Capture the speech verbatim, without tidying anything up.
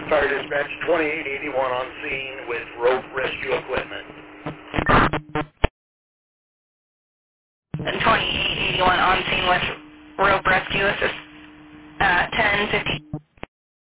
Fire dispatch twenty-eight eighty-one on scene with rope rescue equipment. And twenty-eight eighty-one on scene with rope rescue assist, uh, ten fifty.